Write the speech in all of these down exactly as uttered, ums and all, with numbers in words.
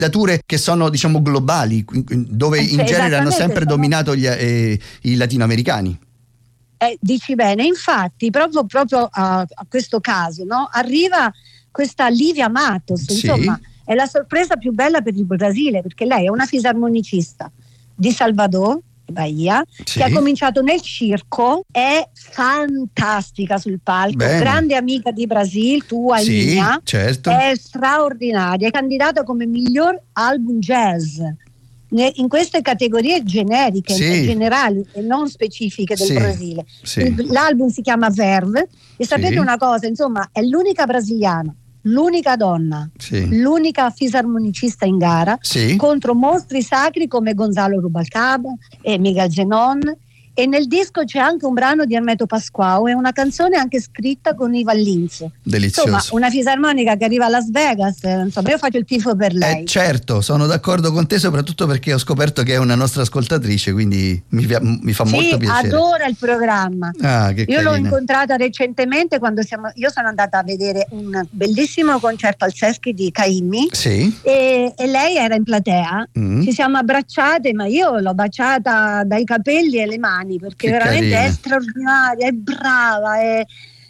dature che sono, diciamo, globali, dove in genere hanno sempre sono... dominato gli, eh, i latinoamericani. Eh, dici bene, infatti proprio, proprio a, a questo caso, no? Arriva questa Livia Matos, sì. Insomma è la sorpresa più bella per il Brasile, perché lei è una fisarmonicista di Salvador, Bahia, sì. che ha cominciato nel circo, è fantastica sul palco, Bene. grande amica di Brasil, tua e sì, mia, certo. è straordinaria, è candidata come miglior album jazz in queste categorie generiche, sì. generali e non specifiche del sì. Brasile. Sì. L'album si chiama Verve e sapete sì. una cosa, insomma, è l'unica brasiliana, l'unica donna, sì. l'unica fisarmonicista in gara sì. contro mostri sacri come Gonzalo Rubalcaba e Miguel Zenon. E nel disco c'è anche un brano di Hermeto Pascoal e una canzone anche scritta con Ivan Lins. Delizioso. Insomma, una fisarmonica che arriva a Las Vegas, insomma, io faccio il tifo per lei. Eh, certo, sono d'accordo con te, soprattutto perché ho scoperto che è una nostra ascoltatrice, quindi mi, mi fa sì, molto piacere. Adora il programma. Ah, che io carina. L'ho incontrata recentemente quando siamo, io sono andata a vedere un bellissimo concerto al Seschi di Caimmi sì. e, e lei era in platea. Mm. Ci siamo abbracciate, ma io l'ho baciata dai capelli e le mani, perché che veramente carina. è straordinaria, è brava, è,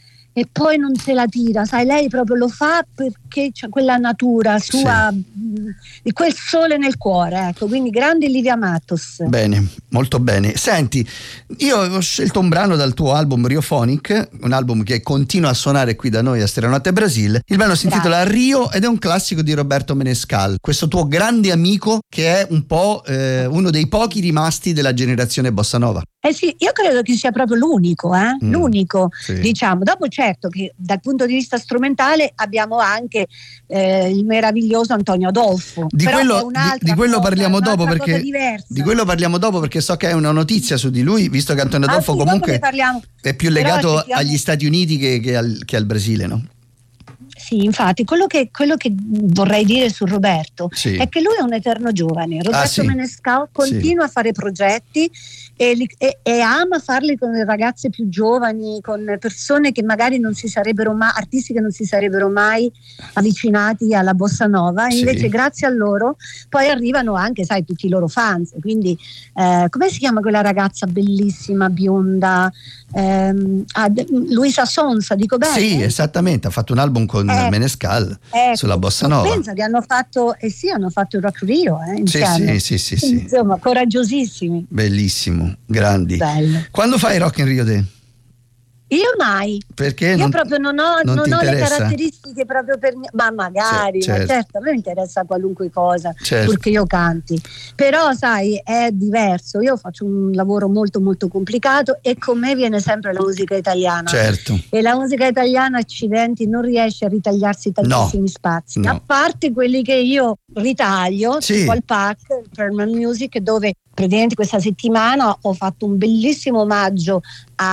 e poi non se la tira, sai, lei proprio lo fa perché c'è quella natura sua, sì. di quel sole nel cuore, ecco, quindi grande Livia Matos. Bene, molto bene. Senti, io ho scelto un brano dal tuo album Riophonic, un album che continua a suonare qui da noi a Stereonotte Brasil. Il brano si intitola Rio ed è un classico di Roberto Menescal, questo tuo grande amico che è un po' eh, uno dei pochi rimasti della generazione bossa nova. Eh sì, io credo che sia proprio l'unico, eh? Mm, l'unico, sì. diciamo. Dopo certo che dal punto di vista strumentale abbiamo anche eh, il meraviglioso Antonio Adolfo. Di Però quello, è un'altra di, di quello cosa, parliamo dopo perché di quello parliamo dopo perché so che è una notizia su di lui, visto che Antonio Adolfo ah, sì, comunque è più legato agli Stati Uniti che, che, al, che al Brasile, no? Sì, infatti, quello che, quello che vorrei dire su Roberto sì. è che lui è un eterno giovane. Roberto ah, sì. Menescal continua sì. a fare progetti e, li, e, e ama farli con le ragazze più giovani, con persone che magari non si sarebbero mai, artisti che non si sarebbero mai avvicinati alla bossa nova, e invece sì. grazie a loro poi arrivano anche, sai, tutti i loro fans. Quindi eh, come si chiama quella ragazza bellissima, bionda? Ehm, Luisa Sonsa, dico bene? Sì, esattamente, ha fatto un album con eh, Menescal ecco, sulla bossa nova. Pensa che hanno fatto, eh sì, hanno fatto il Rock Rio eh, Sì, insieme. sì, sì, sì, Quindi, sì. Insomma, coraggiosissimi. Bellissimo, grandi. Bello. Quando fai Rock in Rio te? Io mai. Perché? Io non, proprio non ho, non non ho le interessa? caratteristiche proprio per me. Ma magari, C- certo. ma certo, a me interessa qualunque cosa, certo. purché io canti. Però sai, è diverso. Io faccio un lavoro molto molto complicato e con me viene sempre la musica italiana. Certo. E la musica italiana, accidenti, non riesce a ritagliarsi tantissimi no. spazi. No. A parte quelli che io ritaglio, sì. tipo al P A C, il Permanent Music, dove praticamente questa settimana ho fatto un bellissimo omaggio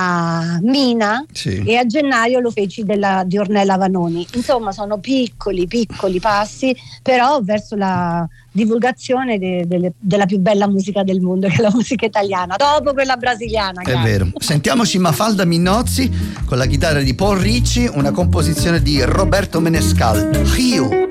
a Mina sì. e a gennaio lo feci della, di Ornella Vanoni. Insomma, sono piccoli piccoli passi, però verso la divulgazione de, de, della più bella musica del mondo, che è la musica italiana, dopo quella brasiliana. È chiaro. vero. Sentiamoci Mafalda Minnozzi con la chitarra di Paul Ricci, una composizione di Roberto Menescal, Rio.